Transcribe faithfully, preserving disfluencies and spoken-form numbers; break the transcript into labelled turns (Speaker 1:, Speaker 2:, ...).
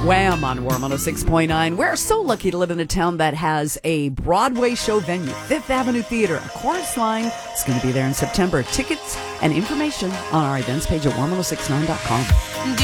Speaker 1: Wham on Warm one oh six point nine. We're so lucky to live in a town that has a Broadway show venue, Fifth Avenue Theater, a chorus line. It's going to be there in September. Tickets and information on our events page at warm ten sixty-nine dot com.